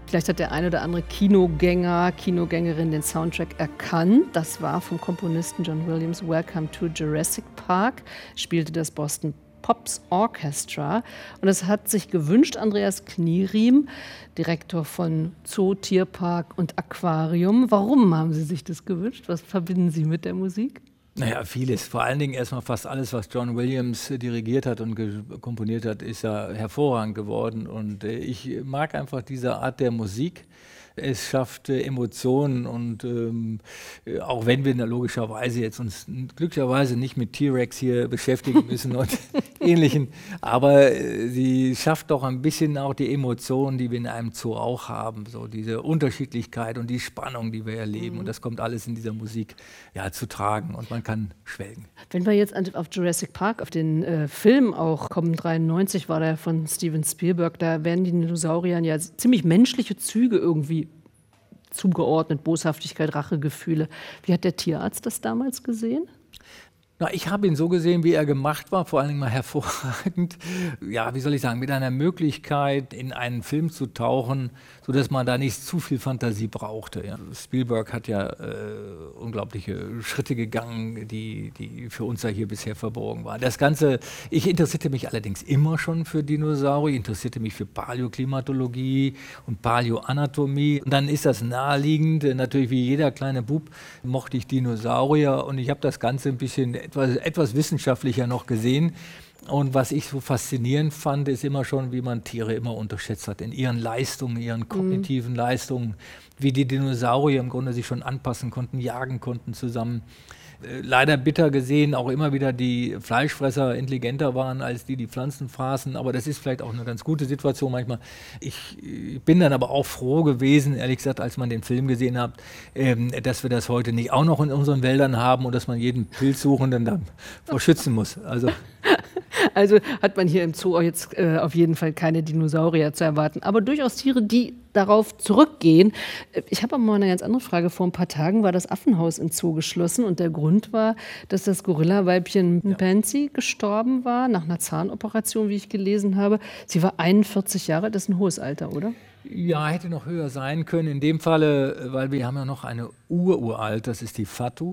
Vielleicht hat der ein oder andere Kinogänger, Kinogängerin den Soundtrack erkannt. Das war vom Komponisten John Williams Welcome to Jurassic Park, spielte das Boston Pops Orchestra. Und es hat sich gewünscht, Andreas Knieriem, Direktor von Zoo, Tierpark und Aquarium. Warum haben Sie sich das gewünscht? Was verbinden Sie mit der Musik? Naja, vieles. Vor allen Dingen erstmal fast alles, was John Williams dirigiert hat und komponiert hat, ist ja hervorragend geworden. Und ich mag einfach diese Art der Musik. Es schafft Emotionen und auch wenn wir logischerweise jetzt uns glücklicherweise nicht mit T-Rex hier beschäftigen müssen und Ähnlichen, aber sie schafft doch ein bisschen auch die Emotionen, die wir in einem Zoo auch haben, so diese Unterschiedlichkeit und die Spannung, die wir erleben und das kommt alles in dieser Musik ja, zu tragen und man kann schwelgen. Wenn wir jetzt auf Jurassic Park, auf den Film auch kommen, 93 war der von Steven Spielberg, da werden die Dinosauriern ja ziemlich menschliche Züge irgendwie zugeordnet, Boshaftigkeit, Rachegefühle. Wie hat der Tierarzt das damals gesehen? Na, ich habe ihn so gesehen, wie er gemacht war, vor allen Dingen mal hervorragend. Ja, wie soll ich sagen, mit einer Möglichkeit, in einen Film zu tauchen, sodass man da nicht zu viel Fantasie brauchte. Ja. Spielberg hat ja unglaubliche Schritte gegangen, die für uns ja hier bisher verborgen waren. Das Ganze, ich interessierte mich allerdings immer schon für Dinosaurier, interessierte mich für Paläoklimatologie und Paläoanatomie. Und dann ist das naheliegend, natürlich wie jeder kleine Bub mochte ich Dinosaurier und ich habe das Ganze ein bisschen etwas wissenschaftlicher noch gesehen. Und was ich so faszinierend fand, ist immer schon, wie man Tiere immer unterschätzt hat, in ihren Leistungen, ihren kognitiven Leistungen, wie die Dinosaurier im Grunde sich schon anpassen konnten, jagen konnten zusammen. Leider bitter gesehen, auch immer wieder die Fleischfresser intelligenter waren als die Pflanzen fraßen, aber das ist vielleicht auch eine ganz gute Situation manchmal. Ich bin dann aber auch froh gewesen, ehrlich gesagt, als man den Film gesehen hat, dass wir das heute nicht auch noch in unseren Wäldern haben und dass man jeden Pilzsuchenden davor schützen muss. Also hat man hier im Zoo jetzt auf jeden Fall keine Dinosaurier zu erwarten, aber durchaus Tiere, die darauf zurückgehen. Ich habe aber mal eine ganz andere Frage. Vor ein paar Tagen war das Affenhaus im Zoo geschlossen und der Grund war, dass das Gorillaweibchen Pansy gestorben war, nach einer Zahnoperation, wie ich gelesen habe. Sie war 41 Jahre, das ist ein hohes Alter, oder? Ja, hätte noch höher sein können. In dem Falle, weil wir haben ja noch eine uralt, das ist die Fatu,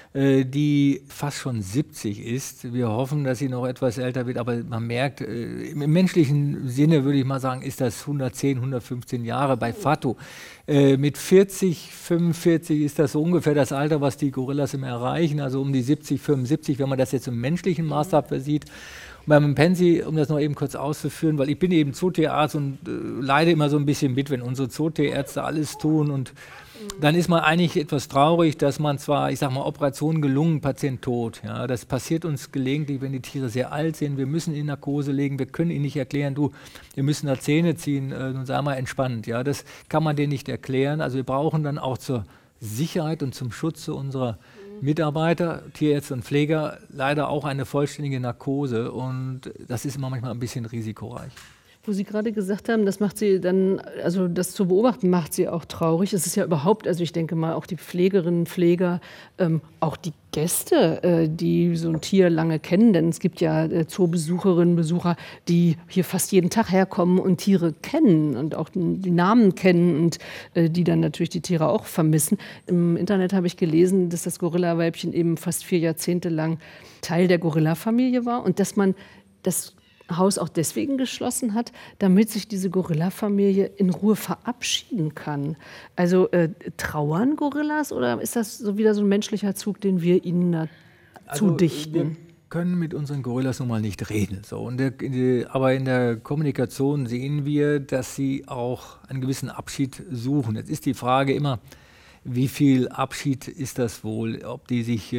die fast schon 70 ist. Wir hoffen, dass sie noch etwas älter wird, aber man merkt, im menschlichen Sinne würde ich mal sagen, ist das 110, 115 Jahre bei Fatu. Mit 40, 45 ist das so ungefähr das Alter, was die Gorillas immer erreichen, also um die 70, 75, wenn man das jetzt im menschlichen Maßstab sieht. Und beim Pansy, um das noch eben kurz auszuführen, weil ich bin eben Zootierarzt und leide immer so ein bisschen mit, wenn unsere Zootierärzte alles tun und dann ist man eigentlich etwas traurig, dass man zwar, ich sag mal, Operation gelungen, Patient tot. Ja, das passiert uns gelegentlich, wenn die Tiere sehr alt sind. Wir müssen in Narkose legen, wir können ihnen nicht erklären, wir müssen da Zähne ziehen und sei mal entspannt. Ja, das kann man denen nicht erklären. Also wir brauchen dann auch zur Sicherheit und zum Schutze unserer Mitarbeiter, Tierärzte und Pfleger leider auch eine vollständige Narkose und das ist immer manchmal ein bisschen risikoreich. Wo Sie gerade gesagt haben, das macht Sie dann, also das zu beobachten, macht Sie auch traurig. Es ist ja überhaupt, also ich denke mal, auch die Pflegerinnen, Pfleger, auch die Gäste, die so ein Tier lange kennen, denn es gibt ja Zoobesucherinnen, Besucher, die hier fast jeden Tag herkommen und Tiere kennen und auch die Namen kennen und die dann natürlich die Tiere auch vermissen. Im Internet habe ich gelesen, dass das Gorillaweibchen eben fast 4 Jahrzehnte lang Teil der Gorillafamilie war und dass man das Haus auch deswegen geschlossen hat, damit sich diese Gorilla-Familie in Ruhe verabschieden kann. Also trauern Gorillas oder ist das so wieder so ein menschlicher Zug, den wir ihnen zudichten? Wir können mit unseren Gorillas nun mal nicht reden. So. Aber in der Kommunikation sehen wir, dass sie auch einen gewissen Abschied suchen. Jetzt ist die Frage immer, wie viel Abschied ist das wohl? Ob die sich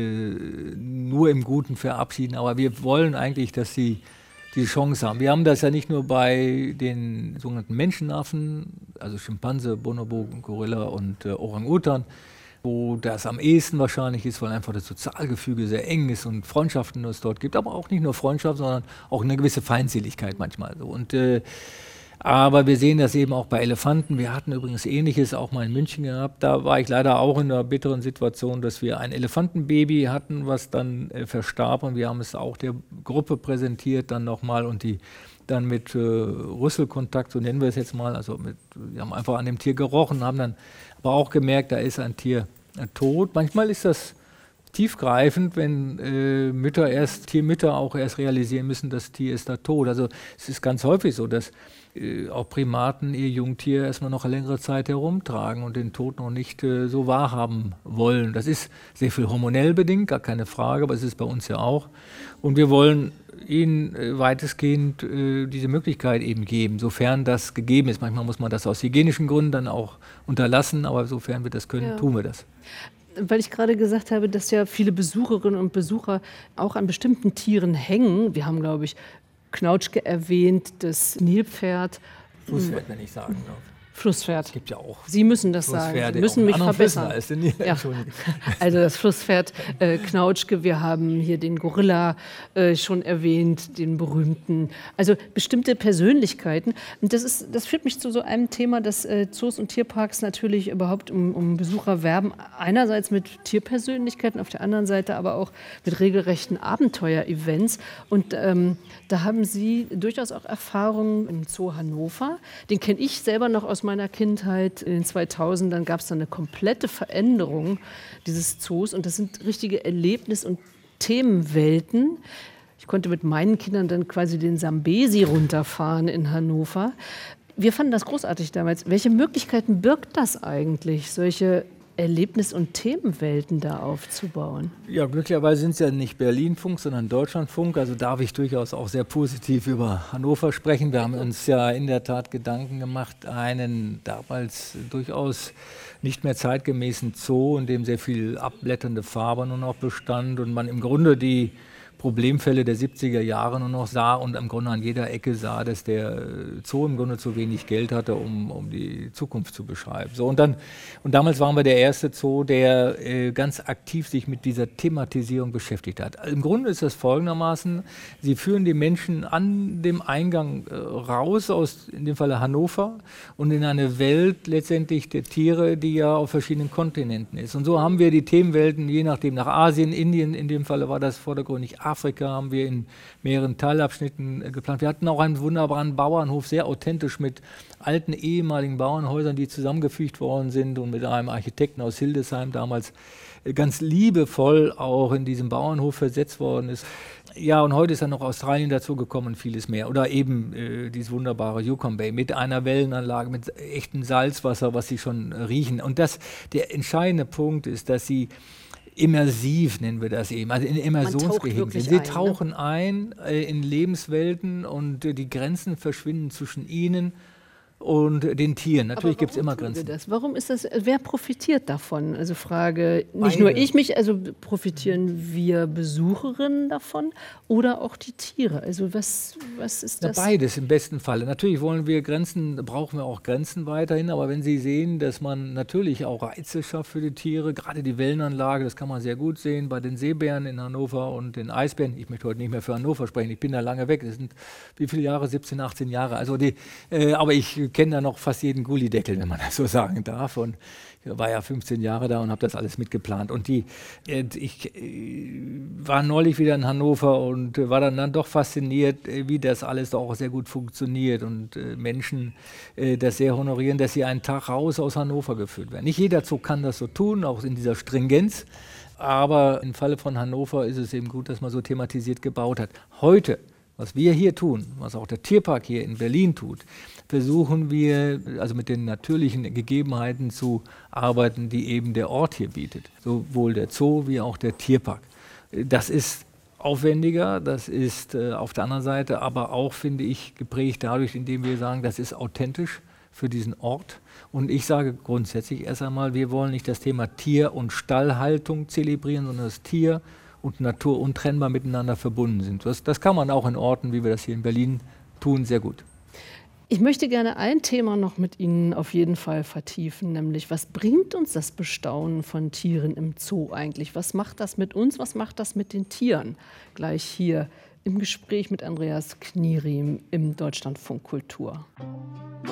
nur im Guten verabschieden. Aber wir wollen eigentlich, dass sie die Chance haben. Wir haben das ja nicht nur bei den sogenannten Menschenaffen, also Schimpanse, Bonobo, Gorilla und Orang-Utan, wo das am ehesten wahrscheinlich ist, weil einfach das Sozialgefüge sehr eng ist und Freundschaften es dort gibt, aber auch nicht nur Freundschaft, sondern auch eine gewisse Feindseligkeit manchmal. Und aber wir sehen das eben auch bei Elefanten. Wir hatten übrigens Ähnliches auch mal in München gehabt. Da war ich leider auch in einer bitteren Situation, dass wir ein Elefantenbaby hatten, was dann verstarb. Und wir haben es auch der Gruppe präsentiert dann nochmal. Und die dann mit Rüsselkontakt, so nennen wir es jetzt mal, also wir haben einfach an dem Tier gerochen, haben dann aber auch gemerkt, da ist ein Tier tot. Manchmal ist das tiefgreifend, wenn Tiermütter auch erst realisieren müssen, das Tier ist da tot. Also es ist ganz häufig so, dass auch Primaten ihr Jungtier erstmal noch eine längere Zeit herumtragen und den Tod noch nicht so wahrhaben wollen. Das ist sehr viel hormonell bedingt, gar keine Frage, aber es ist bei uns ja auch. Und wir wollen ihnen weitestgehend diese Möglichkeit eben geben, sofern das gegeben ist. Manchmal muss man das aus hygienischen Gründen dann auch unterlassen, aber sofern wir das können, tun wir das. Weil ich gerade gesagt habe, dass ja viele Besucherinnen und Besucher auch an bestimmten Tieren hängen. Wir haben, glaube ich, Knautschke erwähnt, das Nilpferd. Flusspferd, wenn ich sagen darf. Flusspferd. Es gibt ja auch. Sie müssen das sagen. Sie müssen mich verbessern. Ja. Also das Flusspferd Knautschke, wir haben hier den Gorilla schon erwähnt, den berühmten. Also bestimmte Persönlichkeiten. Und das führt mich zu so einem Thema, dass Zoos und Tierparks natürlich überhaupt um Besucher werben. Einerseits mit Tierpersönlichkeiten, auf der anderen Seite aber auch mit regelrechten Abenteuer-Events. Und da haben Sie durchaus auch Erfahrungen im Zoo Hannover. Den kenne ich selber noch aus meiner Kindheit. In den 2000ern gab es dann eine komplette Veränderung dieses Zoos. Und das sind richtige Erlebnis- und Themenwelten. Ich konnte mit meinen Kindern dann quasi den Sambesi runterfahren in Hannover. Wir fanden das großartig damals. Welche Möglichkeiten birgt das eigentlich, solche Erlebnis- und Themenwelten da aufzubauen? Ja, glücklicherweise sind es ja nicht Berlinfunk, sondern Deutschlandfunk. Also darf ich durchaus auch sehr positiv über Hannover sprechen. Wir haben uns ja in der Tat Gedanken gemacht, einen damals durchaus nicht mehr zeitgemäßen Zoo, in dem sehr viel abblätternde Farbe nur noch bestand und man im Grunde die Problemfälle der 70er Jahre nur noch sah und im Grunde an jeder Ecke sah, dass der Zoo im Grunde zu wenig Geld hatte, um die Zukunft zu beschreiben. So, und damals waren wir der erste Zoo, der ganz aktiv sich mit dieser Thematisierung beschäftigt hat. Im Grunde ist das folgendermaßen: Sie führen die Menschen an dem Eingang raus aus, in dem Falle Hannover, und in eine Welt letztendlich der Tiere, die ja auf verschiedenen Kontinenten ist. Und so haben wir die Themenwelten, je nachdem, nach Asien, Indien, in dem Falle war das vordergründig Afrika, haben wir in mehreren Teilabschnitten geplant. Wir hatten auch einen wunderbaren Bauernhof, sehr authentisch mit alten ehemaligen Bauernhäusern, die zusammengefügt worden sind und mit einem Architekten aus Hildesheim damals ganz liebevoll auch in diesem Bauernhof versetzt worden ist. Ja, und heute ist dann noch Australien dazugekommen und vieles mehr. Oder eben dieses wunderbare Yukon Bay mit einer Wellenanlage, mit echtem Salzwasser, was Sie schon riechen. Und der entscheidende Punkt ist, dass Sie immersiv, nennen wir das eben, also in Immersionsgehegen sind. Sie tauchen ein in Lebenswelten und die Grenzen verschwinden zwischen ihnen und den Tieren. Natürlich gibt es immer Grenzen. Warum ist das? Wer profitiert davon? Also Frage, nicht nur ich mich, also profitieren wir Besucherinnen davon oder auch die Tiere? Also was ist das? Beides im besten Falle. Natürlich brauchen wir auch Grenzen weiterhin, aber wenn Sie sehen, dass man natürlich auch Reize schafft für die Tiere, gerade die Wellenanlage, das kann man sehr gut sehen bei den Seebären in Hannover und den Eisbären. Ich möchte heute nicht mehr für Hannover sprechen, ich bin da lange weg. Das sind wie viele Jahre? 17, 18 Jahre. Also aber ich kenne da noch fast jeden Gullideckel, wenn man das so sagen darf. Und ich war ja 15 Jahre da und habe das alles mitgeplant. Und ich war neulich wieder in Hannover und war dann doch fasziniert, wie das alles auch sehr gut funktioniert und Menschen das sehr honorieren, dass sie einen Tag raus aus Hannover geführt werden. Nicht jeder Zoo kann das so tun, auch in dieser Stringenz. Aber im Falle von Hannover ist es eben gut, dass man so thematisiert gebaut hat. Heute, was wir hier tun, was auch der Tierpark hier in Berlin tut, versuchen wir also mit den natürlichen Gegebenheiten zu arbeiten, die eben der Ort hier bietet. Sowohl der Zoo wie auch der Tierpark. Das ist aufwendiger, das ist auf der anderen Seite aber auch, finde ich, geprägt dadurch, indem wir sagen, das ist authentisch für diesen Ort. Und ich sage grundsätzlich erst einmal, wir wollen nicht das Thema Tier- und Stallhaltung zelebrieren, sondern das Tier und Natur untrennbar miteinander verbunden sind. Das kann man auch in Orten, wie wir das hier in Berlin tun, sehr gut. Ich möchte gerne ein Thema noch mit Ihnen auf jeden Fall vertiefen, nämlich was bringt uns das Bestaunen von Tieren im Zoo eigentlich? Was macht das mit uns, was macht das mit den Tieren? Gleich hier im Gespräch mit Andreas Knierim im Deutschlandfunk Kultur.